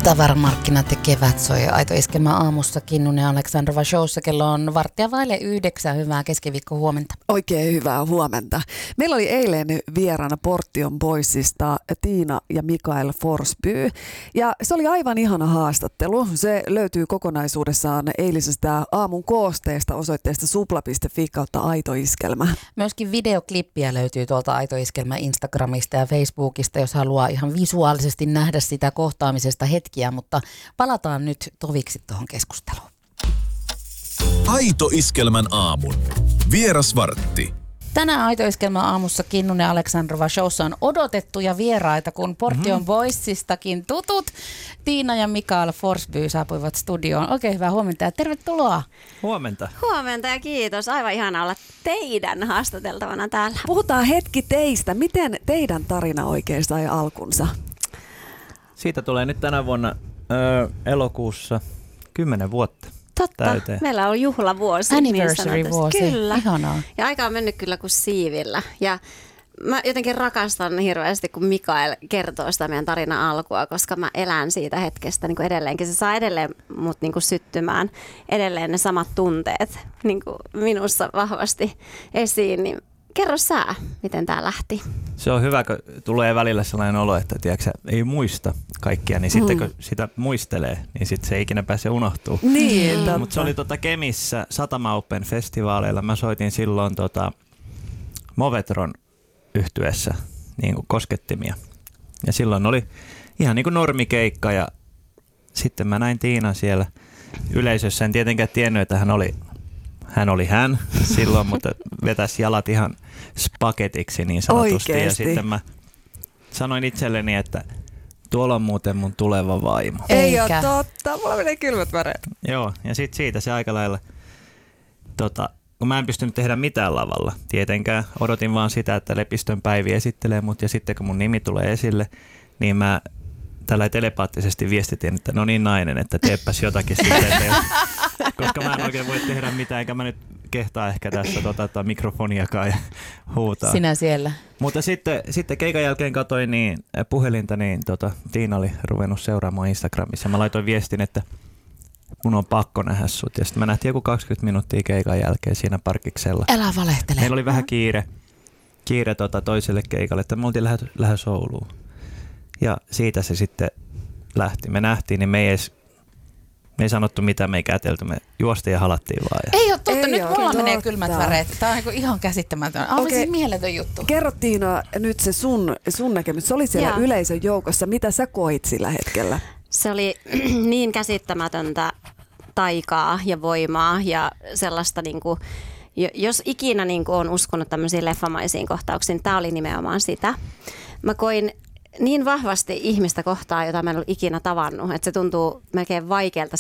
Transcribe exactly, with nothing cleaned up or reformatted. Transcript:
Tavaramarkkinat ja kevät soi Aito Iskelmä aamussa Kinnunen Aleksandrova showssa. Kello on varttia vaille yhdeksän. Hyvää keskiviikko huomenta. Oikein hyvää huomenta. Meillä oli eilen vieraana Portion Boysista Tiina ja Mikael Forsby. Ja se oli aivan ihana haastattelu. Se löytyy kokonaisuudessaan eilisestä aamun koosteesta osoitteesta supla piste fi kautta Aito Iskelmä. Myöskin videoklippiä löytyy tuolta Aito Iskelmä Instagramista ja Facebookista, jos haluaa ihan visuaalisesti nähdä sitä kohtaamisesta hetkiä, mutta palataan nyt toviksi tuohon keskusteluun. Aito Iskelmän aamun. Vierasvartti. Tänään Aito Iskelmän aamussa Kinnunen Aleksandrova showssa on odotettuja vieraita, kun Portion mm-hmm. Boysistakin tutut Tiina ja Mikael Forsby saapuivat studioon. Oikein hyvää huomenta ja tervetuloa. Huomenta. Huomenta ja kiitos. Aivan ihana olla teidän haastateltavana täällä. Puhutaan hetki teistä. Miten teidän tarina oikein sai alkunsa? Siitä tulee nyt tänä vuonna ö, elokuussa kymmenen vuotta. Totta, täyteen. Meillä on juhlavuosi. Anniversary vuosi. Kyllä. Ihanaa. Ja aika on mennyt kyllä kuin siivillä. Ja mä jotenkin rakastan hirveästi, kun Mikael kertoo sitä meidän tarinan alkua, koska mä elän siitä hetkestä niin kuin edelleenkin. Se saa edelleen mut niin kuin syttymään, edelleen ne samat tunteet niin kuin minussa vahvasti esiin. Niin kerro sä, miten tää lähti. Se on hyvä, kun tulee välillä sellainen olo, että tiedätkö, ei muista kaikkia, niin sitten kun sitä muistelee, niin sitten se ei ikinä pääse unohtuu. Niin, mm. Mutta se oli tota Kemissä Satama Open -festivaaleilla. Mä soitin silloin tota Movetron yhtyessä niin kuin koskettimia. Ja silloin oli ihan niin kuin normikeikka ja sitten mä näin Tiinan siellä yleisössä. En tietenkään tiennyt, että hän oli hän, oli hän silloin, mutta vetäisi jalat ihan spaketiksi niin sanotusti. Oikeesti. Ja sitten mä sanoin itselleni, että tuolla on muuten mun tuleva vaimo. Ei ole totta, mulla menee kylmät väreet. Joo, ja sitten siitä se aika lailla, tota, kun mä en pystynyt tehdä mitään lavalla tietenkään, odotin vaan sitä, että Lepistön Päivi esittelee mut, ja sitten kun mun nimi tulee esille, niin mä tällä telepaattisesti viestitin, että no niin nainen, että teepäs jotakin sitten, koska mä en oikein voi tehdä mitään, enkä mä nyt kehtaa ehkä tässä tota, mikrofoniakaan ja huutaa. Sinä siellä. Mutta sitten, sitten keikan jälkeen katsoin niin, puhelinta, niin tota, Tiina oli ruvennut seuraamaan Instagramissa. Mä laitoin viestin, että mun on pakko nähdä sut. Ja sitten mä nähtiin joku kaksikymmentä minuuttia keikan jälkeen siinä parkiksella. Älä valehtele. Meillä oli vähän kiire, kiire tota, toiselle keikalle, että me oltiin lähes, lähes Ouluun. Ja siitä se sitten lähti. Me nähtiin, niin me ei edes Me ei sanottu mitään, me ei kätelty, me juostiin ja halattiin vaan. Ja... Ei ole totta, ei nyt mulla totta. menee kylmät väreet. Tämä on ihan käsittämätön. Aivan Okei. siis mieletön juttu. Kerro Tiina nyt se sun, sun näkemys. Se oli siellä Joo. yleisön joukossa. Mitä sä koit sillä hetkellä? Se oli niin käsittämätöntä taikaa ja voimaa ja sellaista, niin kuin, jos ikinä niin kuin on uskonut tämmöisiin leffamaisiin kohtauksiin, tämä oli nimenomaan sitä. Mä koin niin vahvasti ihmistä kohtaa, jota mä en ollut ikinä tavannut, että se tuntuu melkein vaikealta